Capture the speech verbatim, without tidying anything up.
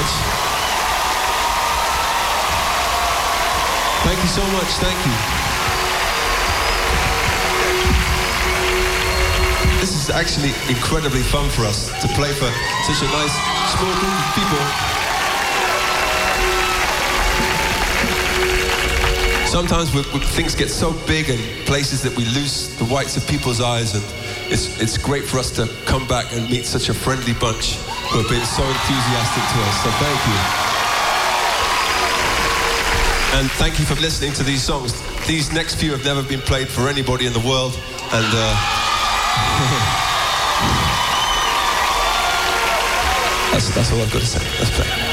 much. Thank you so much, thank you. This is actually incredibly fun for us to play for such a nice small group of people. Sometimes we, we, things get so big and places that we lose the whites of people's eyes, and it's, it's great for us to come back and meet such a friendly bunch who have been so enthusiastic to us, so thank you. And thank you for listening to these songs. These next few have never been played for anybody in the world, and uh, that's, that's all I've got to say. Let's play.